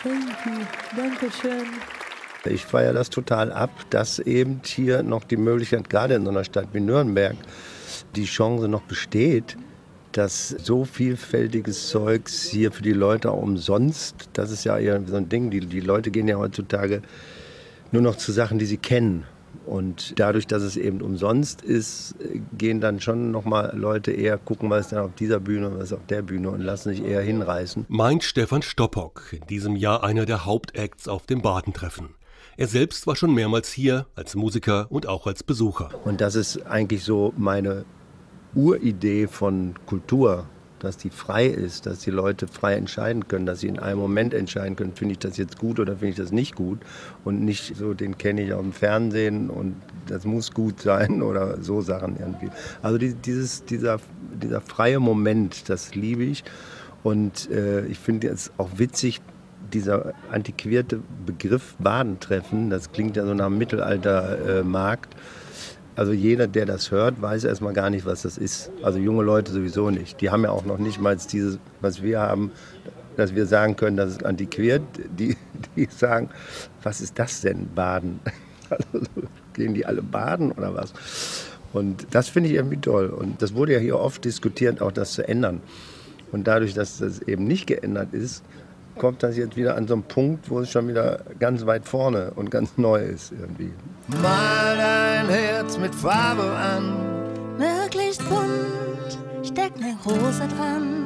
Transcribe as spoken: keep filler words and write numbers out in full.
Thank you. Dankeschön. Ich feiere das total ab, dass eben hier noch die Möglichkeit, gerade in so einer Stadt wie Nürnberg, die Chance noch besteht, dass so vielfältiges Zeugs hier für die Leute auch umsonst, das ist ja eher so ein Ding, die, die Leute gehen ja heutzutage nur noch zu Sachen, die sie kennen. Und dadurch, dass es eben umsonst ist, gehen dann schon nochmal Leute eher gucken, was ist denn auf dieser Bühne, was ist auf der Bühne und lassen sich eher hinreißen. Meint Stefan Stoppock, in diesem Jahr einer der Hauptacts auf dem Badentreffen. Er selbst war schon mehrmals hier, als Musiker und auch als Besucher. Und das ist eigentlich so meine Uridee von Kultur, dass die frei ist, dass die Leute frei entscheiden können, dass sie in einem Moment entscheiden können, finde ich das jetzt gut oder finde ich das nicht gut und nicht so, den kenne ich auf dem Fernsehen und das muss gut sein oder so Sachen irgendwie. Also die, dieses, dieser, dieser freie Moment, das liebe ich und äh, ich finde es auch witzig, dieser antiquierte Begriff Badentreffen, das klingt ja so nach einem Mittelaltermarkt. Äh, Also jeder, der das hört, weiß erstmal gar nicht, was das ist. Also junge Leute sowieso nicht. Die haben ja auch noch nicht mal dieses, was wir haben, dass wir sagen können, das ist antiquiert. Die, die sagen, was ist das denn, Baden? Also gehen die alle baden oder was? Und das finde ich irgendwie toll. Und das wurde ja hier oft diskutiert, auch das zu ändern. Und dadurch, dass das eben nicht geändert ist, kommt das jetzt wieder an so einen Punkt, wo es schon wieder ganz weit vorne und ganz neu ist irgendwie. Mal dein Herz mit Farbe an, möglichst bunt, steck ne Rose dran.